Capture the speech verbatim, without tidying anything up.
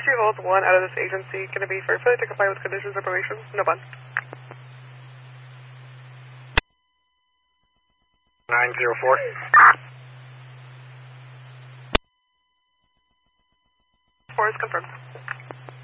you hold one out of this agency, can it be for failure to comply with conditions of probation? No bond. nine zero four. Four is confirmed.